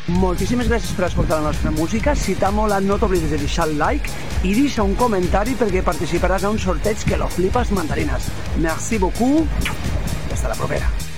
Moltíssimes gràcies per escoltar la nostra música. Si t'ha molat, no t'oblidis de deixar el like i deixa un comentari perquè participaràs a un sorteig que lo flipas mandarines. Merci beaucoup i hasta la propera.